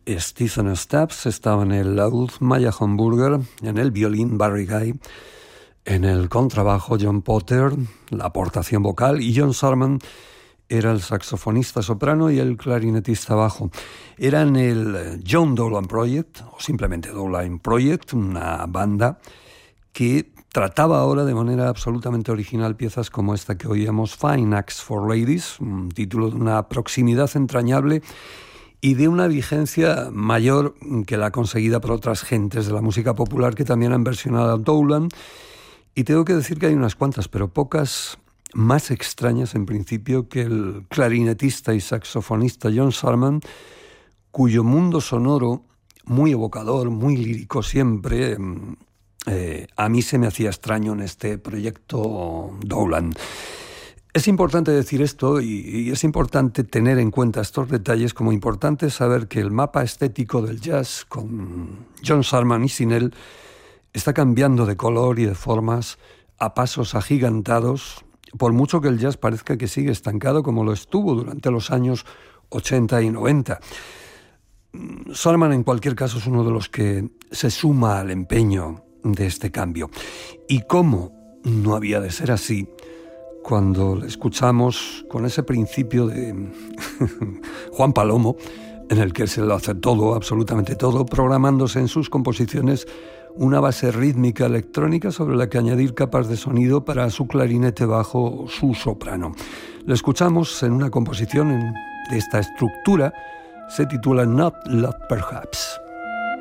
Stephen Stabs estaba en el laúd, Maya Homburger en el violín, Barry Guy en el contrabajo, John Potter, la aportación vocal, y John Sarman era el saxofonista soprano y el clarinetista bajo. Eran el John Dowland Project, o simplemente Dowland Project, una banda que trataba ahora de manera absolutamente original piezas como esta que oíamos, Fine Acts for Ladies, un título de una proximidad entrañable y de una vigencia mayor que la conseguida por otras gentes de la música popular que también han versionado a Dowland. Y tengo que decir que hay unas cuantas, pero pocas más extrañas en principio que el clarinetista y saxofonista John Sarman, cuyo mundo sonoro, muy evocador, muy lírico siempre, a mí se me hacía extraño en este proyecto Dowland. Es importante decir esto y es importante tener en cuenta estos detalles, como importante saber que el mapa estético del jazz con John Sarman y sin él está cambiando de color y de formas a pasos agigantados, por mucho que el jazz parezca que sigue estancado como lo estuvo durante los años 80 y 90. Sarman, en cualquier caso, es uno de los que se suma al empeño de este cambio. ¿Y cómo no había de ser así cuando le escuchamos con ese principio de Juan Palomo, en el que se lo hace todo, absolutamente todo, programándose en sus composiciones una base rítmica electrónica sobre la que añadir capas de sonido para su clarinete bajo o su soprano? Lo escuchamos en una composición de esta estructura, se titula Not Love Perhaps.